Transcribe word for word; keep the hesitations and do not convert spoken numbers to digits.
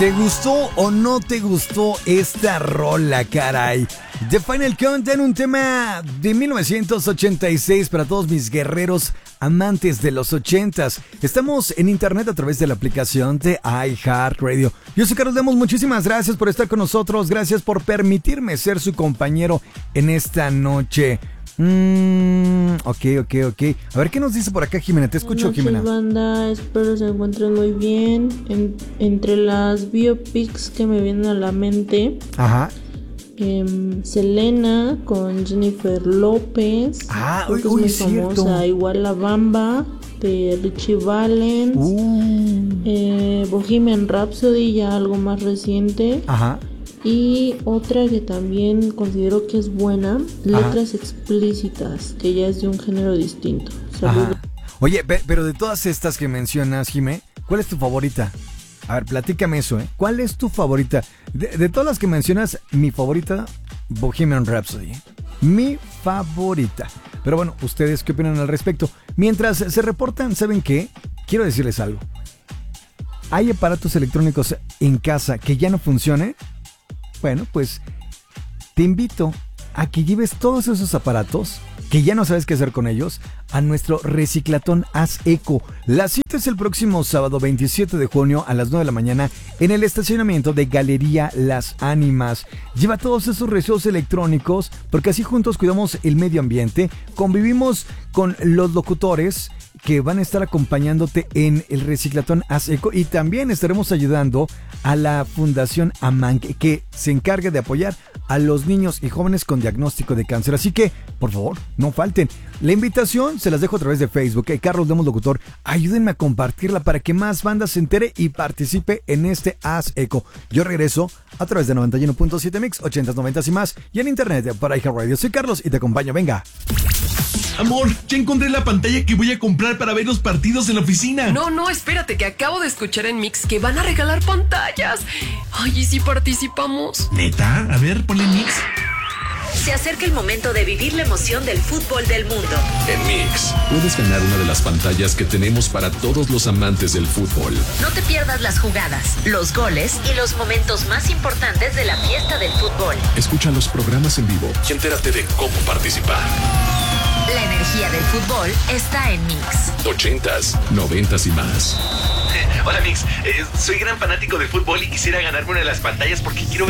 ¿Te gustó o no te gustó esta rola, caray? The Final Countdown, un tema de mil novecientos ochenta y seis para todos mis guerreros amantes de los ochentas. Estamos en internet a través de la aplicación de iHeartRadio. Yo soy Carlos Lemos, muchísimas gracias por estar con nosotros. Gracias por permitirme ser su compañero en esta noche. Mm, ok, ok, ok. A ver, ¿qué nos dice por acá, Jimena? Te escucho, Buenas Jimena. noches, banda, espero se encuentren muy bien. En, entre las biopics que me vienen a la mente, Ajá. eh, Selena con Jennifer López. Ah, creo uy, que es uy, muy cierto. famosa. Igual La Bamba de Richie Valens. Uh. eh, Bohemian Rhapsody, ya algo más reciente. Ajá. Y otra que también considero que es buena, Letras Explícitas, que ya es de un género distinto. Saludos. Ajá. Oye, pe- pero de todas estas que mencionas, Jimé, ¿cuál es tu favorita? A ver, platícame eso, ¿eh? ¿Cuál es tu favorita? De, de todas las que mencionas, mi favorita, Bohemian Rhapsody. Mi favorita. Pero bueno, ¿ustedes qué opinan al respecto? Mientras se reportan, ¿saben qué? Quiero decirles algo. ¿Hay aparatos electrónicos en casa que ya no funcionen? Bueno, pues te invito a que lleves todos esos aparatos que ya no sabes qué hacer con ellos a nuestro Reciclatón Haz Eco. La cita es el próximo sábado veintisiete de junio a las nueve de la mañana en el estacionamiento de Galería Las Ánimas. Lleva todos esos residuos electrónicos porque así juntos cuidamos el medio ambiente, convivimos con los locutores que van a estar acompañándote en el Reciclatón Haz Eco y también estaremos ayudando a la Fundación Aman, que se encarga de apoyar a los niños y jóvenes con diagnóstico de cáncer. Así que, por favor, no falten. La invitación se las dejo a través de Facebook. Hey, Carlos Lemos Locutor, ayúdenme a compartirla para que más bandas se entere y participe en este Haz Eco. Yo regreso a través de noventa y uno punto siete Mix, ochentas, noventas y más, y en internet para iHeartRadio. Soy Carlos y te acompaño. Venga. Amor, ya encontré la pantalla que voy a comprar para ver los partidos en la oficina. No, no, espérate, que acabo de escuchar en Mix que van a regalar pantallas. Ay, ¿y si participamos? ¿Neta? A ver, ponle Mix. Se acerca el momento de vivir la emoción del fútbol del mundo. En Mix, puedes ganar una de las pantallas que tenemos para todos los amantes del fútbol. No te pierdas las jugadas, los goles y los momentos más importantes de la fiesta del fútbol. Escucha los programas en vivo y entérate de cómo participar. La energía del fútbol está en Mix. Ochentas, noventas y más. Hola, Mix. Eh, soy gran fanático del fútbol y quisiera ganarme una de las pantallas porque quiero ver